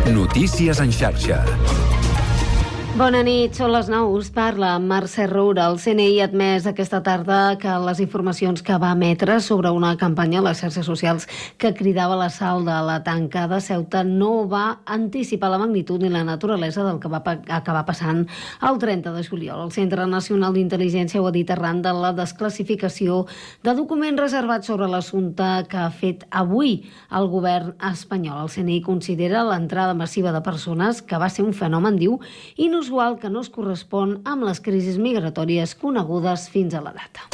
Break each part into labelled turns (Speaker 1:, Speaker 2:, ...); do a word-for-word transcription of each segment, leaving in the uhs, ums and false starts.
Speaker 1: Notícies en xarxa.
Speaker 2: Bona nit, són les nou, us parla Mercè Roura. El C N I ha admès aquesta tarda que les informacions que va emetre sobre una campanya a les xarxes socials que cridava l'assalt de la tanca de Ceuta no va anticipar la magnitud ni la naturalesa del que va acabar passant el trenta de juliol. El Centre Nacional d'Intel·ligència ho ha dit arran de la desclassificació de documents reservats sobre l'assumpte que ha fet avui el govern espanyol. El C N I considera l'entrada massiva de persones que va ser un fenomen, diu, inusual que no es correspon amb les crisis migratòries conegudes fins a la data.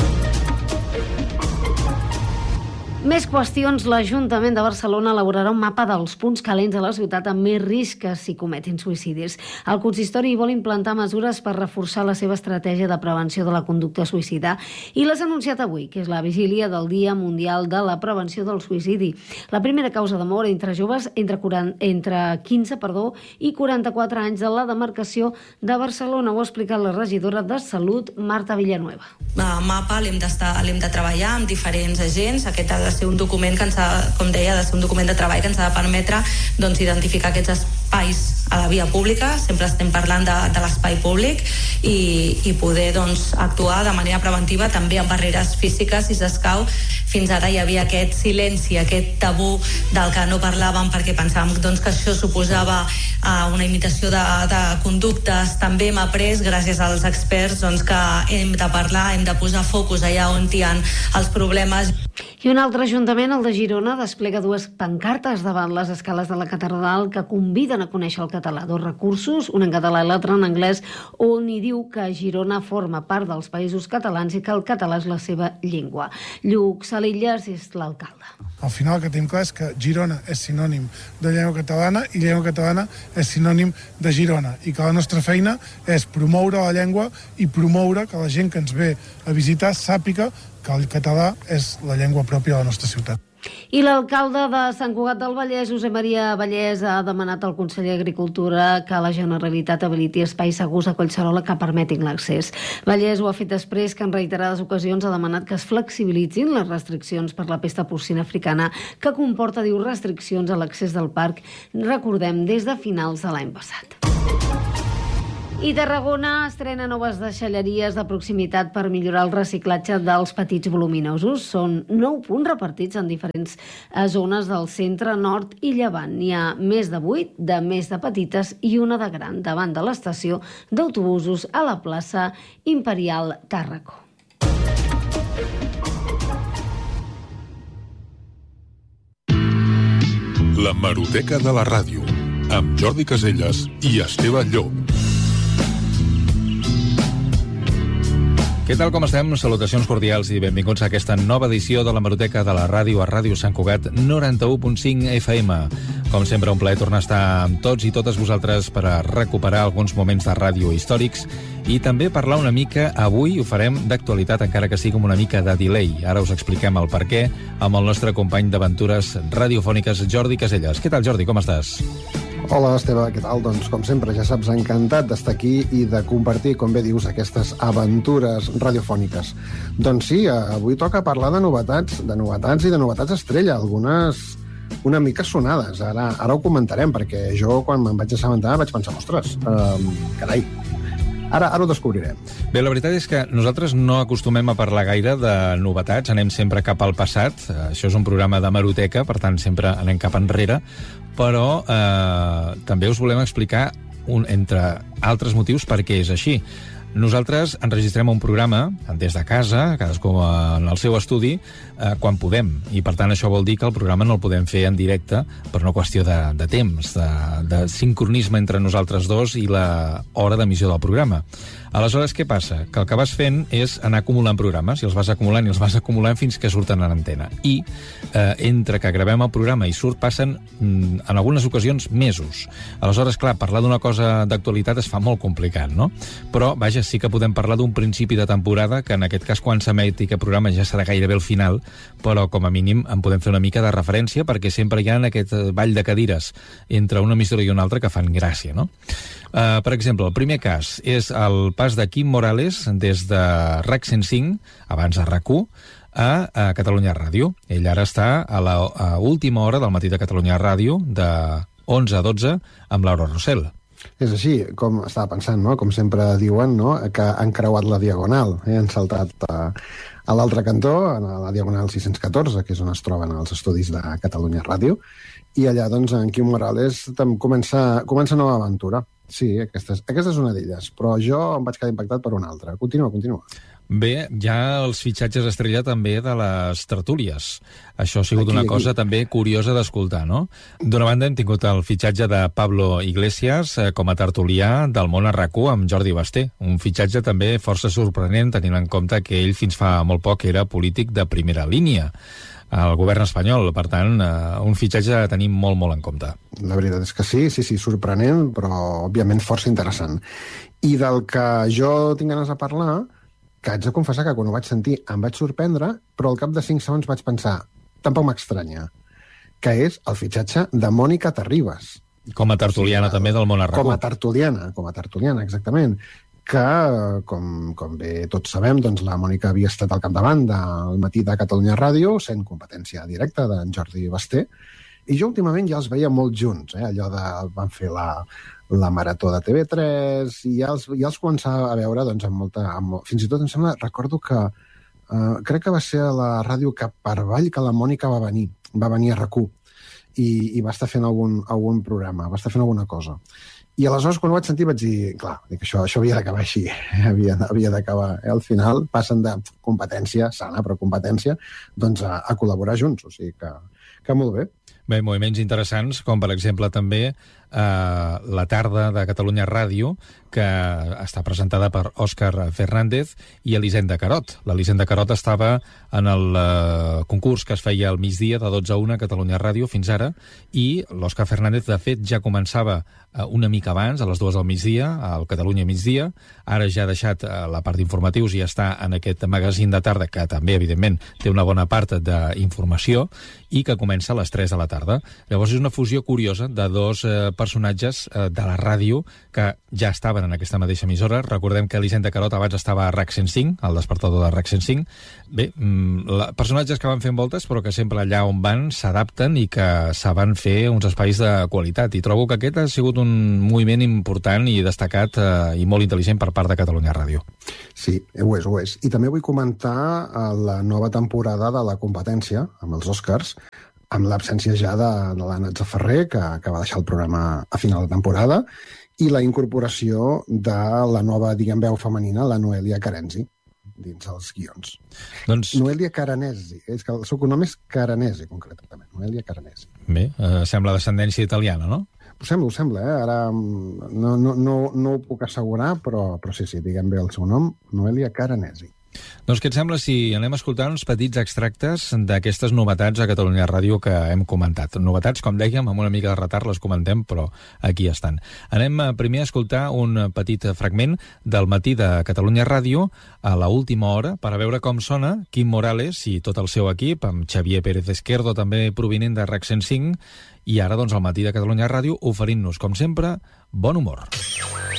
Speaker 2: Més qüestions. L'Ajuntament de Barcelona elaborarà un mapa dels punts calents a la ciutat amb més risc que s'hi cometin suïcidis. El consistori vol implantar mesures per reforçar la seva estratègia de prevenció de la conducta suïcida i les ha anunciat avui, que és la vigília del Dia Mundial de la Prevenció del Suïcidi. La primera causa de mort entre joves entre, quaranta, entre quinze perdó, i quaranta-quatre anys de la demarcació de Barcelona. Ho ha explicat la regidora de Salut, Marta Villanueva.
Speaker 3: El mapa l'hem d'estar, l'hem de treballar amb diferents agents. Aquest ha de ser un document que ens ha, com deia, ha de ser un document de treball que ens ha de permetre doncs, identificar aquests espais a la via pública, sempre estem parlant de, de l'espai públic, i, i poder doncs, actuar de manera preventiva també amb barreres físiques si s'escau. Fins ara hi havia aquest silenci, aquest tabú del que no parlàvem perquè pensàvem doncs, que això suposava uh, una imitació de, de conductes. També hem après, gràcies als experts, doncs, que hem de parlar, hem de posar focus allà on hi ha els problemes.
Speaker 2: I un altre ajuntament, el de Girona, desplega dues pancartes davant les escales de la catedral que conviden a conèixer el català. Dos recursos, un en català i l'altre en anglès, on hi diu que Girona forma part dels Països Catalans i que el català és la seva llengua. Lluc Salillas és l'alcalde.
Speaker 4: Al final el que tenim clar és que Girona és sinònim de llengua catalana i llengua catalana és sinònim de Girona, i que la nostra feina és promoure la llengua i promoure que la gent que ens ve a visitar sàpiga que el català és la llengua pròpia de la nostra ciutat.
Speaker 2: I l'alcalde de Sant Cugat del Vallès, Josep Maria Vallès, ha demanat al conseller d'Agricultura que la Generalitat habiliti espais segurs a Collserola que permetin l'accés. Vallès ho ha fet després que en reiterades ocasions ha demanat que es flexibilitzin les restriccions per la pesta porcina africana, que comporta, diu, restriccions a l'accés del parc, recordem, des de finals de l'any passat. I Tarragona estrena noves deixalleries de proximitat per millorar el reciclatge dels petits voluminosos. Són nou punts repartits en diferents zones del centre, nord i llevant. N'hi ha més de vuit, de més de petites i una de gran, davant de l'estació d'autobusos a la plaça Imperial Tàrraco.
Speaker 5: L'hemeroteca de la ràdio, amb Jordi Caselles i Esteve Llop.
Speaker 6: Què tal, com estem? Salutacions cordials i benvinguts a aquesta nova edició de l'hemeroteca de la ràdio a Ràdio Sant Cugat noranta-u punt cinc F M. Com sempre, un plaer tornar a estar amb tots i totes vosaltres per a recuperar alguns moments de ràdio històrics i també parlar una mica, avui ho farem d'actualitat, encara que sigui amb una mica de delay. Ara us expliquem el per què amb el nostre company d'aventures radiofòniques, Jordi Caselles. Què tal, Jordi? Com estàs?
Speaker 7: Hola, Esteve, què tal? Doncs, com sempre, ja saps, encantat d'estar aquí i de compartir, com bé dius, aquestes aventures radiofòniques. Doncs sí, avui toca parlar de novetats, de novetats i de novetats estrella, algunes una mica sonades. Ara, ara ho comentarem, perquè jo, quan me'n vaig assabentar, vaig pensar, ostres, um, carai, Ara, ara ho descobrirem.
Speaker 6: Bé, la veritat és que nosaltres no acostumem a parlar gaire de novetats, anem sempre cap al passat. Això és un programa d'hemeroteca, per tant sempre anem cap enrere, però eh, també us volem explicar, un, entre altres motius, per què és així. Nosaltres enregistrem un programa des de casa, cadascú en el seu estudi, eh, quan podem. I, per tant, això vol dir que el programa no el podem fer en directe per una qüestió de, de temps, de, de sincronisme entre nosaltres dos i la hora d'emissió del programa. Aleshores, què passa? Que el que vas fent és anar acumulant programes, i els vas acumulant i els vas acumulant fins que surten a l'antena. I eh, entre que gravem el programa i surt passen, en algunes ocasions, mesos. Aleshores, clar, parlar d'una cosa d'actualitat es fa molt complicat, no? Però, vaja, sí que podem parlar d'un principi de temporada, que en aquest cas, quan s'emeti aquest programa ja serà gairebé el final, però com a mínim en podem fer una mica de referència, perquè sempre hi ha aquest ball de cadires entre una emissora i una altra que fan gràcia, no? Uh, per exemple, el primer cas és el pas de Quim Morales des de R A C cent cinc, abans de R A C u, a, a Catalunya Ràdio. Ell ara està a la a última hora del matí de Catalunya Ràdio, de onze a dotze, amb Laura Rossell.
Speaker 7: És així, com estava pensant, no? Com sempre diuen, no? Que han creuat la diagonal, eh? Han saltat a, a l'altre cantó, a la diagonal sis-cents catorze, que és on es troben els estudis de Catalunya Ràdio, i allà, doncs, en Quim Morales comença, comença nova aventura. Sí, aquesta és, aquesta és una d'elles, però jo em vaig quedar impactat per una altra. Continua, continua.
Speaker 6: Bé, hi ha els fitxatges estrella també de les tertúlies. Això ha sigut aquí, una cosa aquí. també curiosa d'escoltar, no? D'una banda hem tingut el fitxatge de Pablo Iglesias eh, com a tertulià del Món a RAC u amb Jordi Basté. Un fitxatge també força sorprenent, tenint en compte que ell fins fa molt poc era polític de primera línia al govern espanyol. Per tant, eh, un fitxatge a tenir molt, molt en compte.
Speaker 7: La veritat és que sí, sí, sí, sorprenent, però òbviament força interessant. I del que jo tinc ganes de parlar, que haig de confessar que quan ho vaig sentir em vaig sorprendre, però al cap de cinc segons vaig pensar, tampoc m'estranya, que és el fitxatge de Mònica Terribas.
Speaker 6: Com a tertuliana, sí, també, del Món a RAC u.
Speaker 7: Com a tertuliana, com a tertuliana, exactament. Que, com, com bé tots sabem, doncs la Mònica havia estat al capdavant del Matí de Catalunya Ràdio, sent competència directa d'en Jordi Basté, i jo últimament ja els veia molt junts, eh? Allò de... van fer la, la marató de T V tres, i ja els, ja els començava a veure, doncs, amb molta... Amb, fins i tot, em sembla, recordo que uh, crec que va ser a la ràdio Cap per Avall que la Mònica va venir, va venir a RAC u, i, i va estar fent algun, algun programa, va estar fent alguna cosa. I aleshores, quan ho vaig sentir, vaig dir, clar, dic, això, això havia d'acabar així, havia, havia d'acabar. Eh? Al final passen de competència sana, però competència, doncs a, a col·laborar junts, o sigui que, que molt bé.
Speaker 6: Bé, moviments interessants, com per exemple també eh, la tarda de Catalunya Ràdio, que està presentada per Òscar Fernández i Elisenda Carot. L'Elisenda Carot estava en el eh, concurs que es feia al migdia de dotze a una a Catalunya Ràdio fins ara, i l'Òscar Fernández, de fet, ja començava eh, una mica abans, a les dues del migdia, al Catalunya Migdia. Ara ja ha deixat eh, la part d'informatius i està en aquest magazín de tarda, que també, evidentment, té una bona part d'informació, i que comença a les tres de la tarda. Llavors és una fusió curiosa de dos eh, personatges eh, de la ràdio que ja estaven en aquesta mateixa emissora. Recordem que Elisenda Carot abans estava a RAC cent cinc, al despertador de RAC cent cinc. Bé, mm, la, personatges que van fent voltes, però que sempre allà on van s'adapten i que saben fer uns espais de qualitat. I trobo que aquest ha sigut un moviment important i destacat eh, i molt intel·ligent per part de Catalunya Ràdio.
Speaker 7: Sí, ho és, ho és. I també vull comentar eh, la nova temporada de la competència, amb els Oscars, amb l'absència ja de, de la Natza Ferrer, que, que va deixar el programa a final de temporada, i la incorporació de la nova, diguem, veu femenina, la Noelia Carenzi, dins els guions. Doncs... Noelia Caranesi, és que el seu cognom és Caranesi, concretament, Noelia Caranesi.
Speaker 6: Bé, eh, sembla descendència italiana, no?
Speaker 7: Ho sembla, ho sembla, eh? Ara no, no, no, no ho puc assegurar, però, però sí, sí, diguem bé el seu nom, Noelia Caranesi.
Speaker 6: Doncs què et sembla si anem a escoltar uns petits extractes d'aquestes novetats a Catalunya Ràdio que hem comentat? Novetats, com dèiem, amb una mica de retard les comentem, però aquí estan. Anem primer a escoltar un petit fragment del Matí de Catalunya Ràdio a la última hora per a veure com sona Quim Morales i tot el seu equip, amb Xavier Pérez Esquerdo també provinent de RAC cent cinc, i ara doncs al Matí de Catalunya Ràdio oferint-nos, com sempre, bon humor.